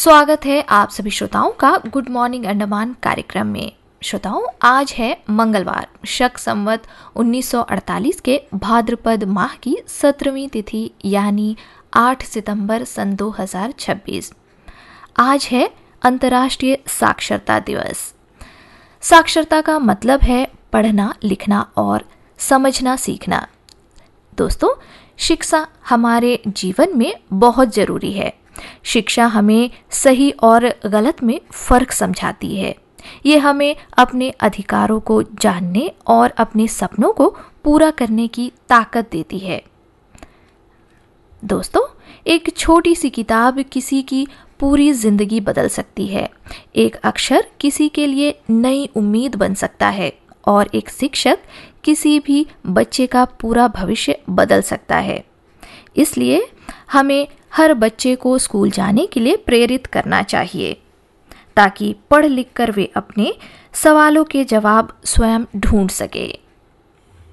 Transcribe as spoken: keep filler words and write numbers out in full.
स्वागत है आप सभी श्रोताओं का गुड मॉर्निंग अंडमान कार्यक्रम में। श्रोताओं, आज है मंगलवार, शक संवत उन्नीस सौ अड़तालीस के भाद्रपद माह की सत्रहवीं तिथि यानी आठ सितंबर सन दो हज़ार छब्बीस। आज है अंतर्राष्ट्रीय साक्षरता दिवस। साक्षरता का मतलब है पढ़ना, लिखना और समझना सीखना। दोस्तों, शिक्षा हमारे जीवन में बहुत जरूरी है। शिक्षा हमें सही और गलत में फर्क समझाती है। ये हमें अपने अधिकारों को जानने और अपने सपनों को पूरा करने की ताकत देती है। दोस्तों, एक छोटी सी किताब किसी की पूरी जिंदगी बदल सकती है। एक अक्षर किसी के लिए नई उम्मीद बन सकता है और एक शिक्षक किसी भी बच्चे का पूरा भविष्य बदल सकता है। इसलिए हमें हर बच्चे को स्कूल जाने के लिए प्रेरित करना चाहिए ताकि पढ़ लिख कर वे अपने सवालों के जवाब स्वयं ढूंढ सके।